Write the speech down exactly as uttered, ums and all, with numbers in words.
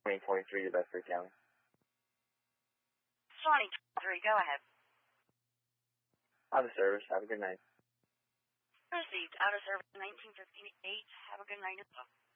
twenty twenty-three to Bedford County. twenty twenty-three, go ahead. Out of service. Have a good night. Received. Out of service nineteen fifty-eight. Have a good night as well.